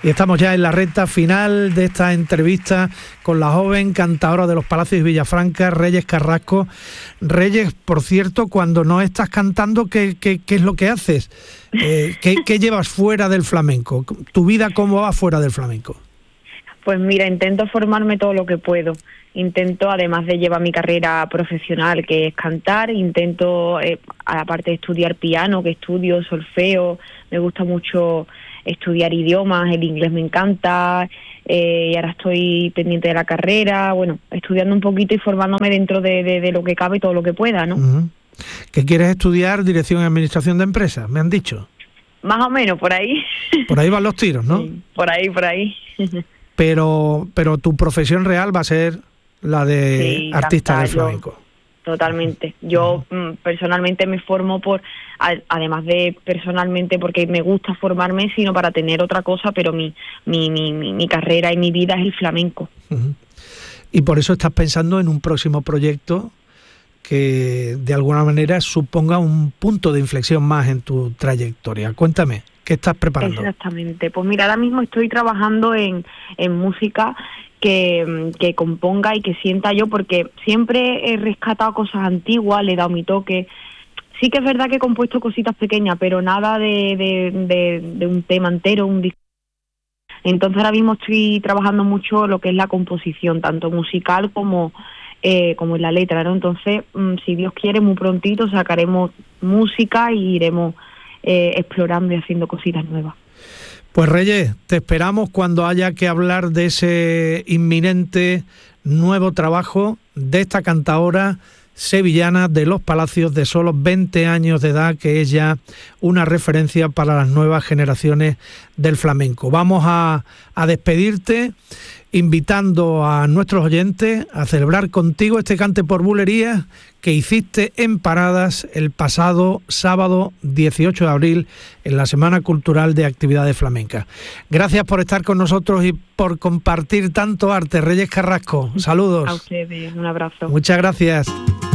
Y estamos ya en la recta final de esta entrevista con la joven cantadora de los Palacios de Villafranca, Reyes Carrasco. Reyes, por cierto, cuando no estás cantando, ¿qué es lo que haces? ¿Qué llevas fuera del flamenco? ¿Tu vida cómo va fuera del flamenco? Pues mira, intento formarme todo lo que puedo. Intento, además de llevar mi carrera profesional, que es cantar, intento, aparte de estudiar piano, que estudio solfeo, me gusta mucho estudiar idiomas, el inglés me encanta, y ahora estoy pendiente de la carrera, bueno, estudiando un poquito y formándome dentro de lo que cabe y todo lo que pueda, ¿no? Uh-huh. ¿Qué quieres estudiar? Dirección y Administración de Empresas, me han dicho. Más o menos, por ahí. Por ahí van los tiros, ¿no? Sí, por ahí. Pero tu profesión real va a ser la de artista del flamenco. Totalmente. Yo personalmente me formo además de personalmente porque me gusta formarme, sino para tener otra cosa, pero mi carrera y mi vida es el flamenco. Uh-huh. Y por eso estás pensando en un próximo proyecto que de alguna manera suponga un punto de inflexión más en tu trayectoria. Cuéntame, ¿qué estás preparando? Exactamente. Pues mira, ahora mismo estoy trabajando en música que componga y que sienta yo, porque siempre he rescatado cosas antiguas, le he dado mi toque. Sí que es verdad que he compuesto cositas pequeñas, pero nada de un tema entero, un disco. Entonces ahora mismo estoy trabajando mucho lo que es la composición, tanto musical como en la letra, ¿no? Entonces, si Dios quiere, muy prontito sacaremos música y iremos explorando y haciendo cositas nuevas. Pues Reyes, te esperamos cuando haya que hablar de ese inminente nuevo trabajo de esta cantadora sevillana de los Palacios, de solo 20 años de edad, que es ya una referencia para las nuevas generaciones del flamenco. Vamos a despedirte invitando a nuestros oyentes a celebrar contigo este cante por bulerías que hiciste en Paradas el pasado sábado 18 de abril en la Semana Cultural de Actividades Flamencas. Gracias por estar con nosotros y por compartir tanto arte. Reyes Carrasco, saludos. A ustedes, un abrazo. Muchas gracias.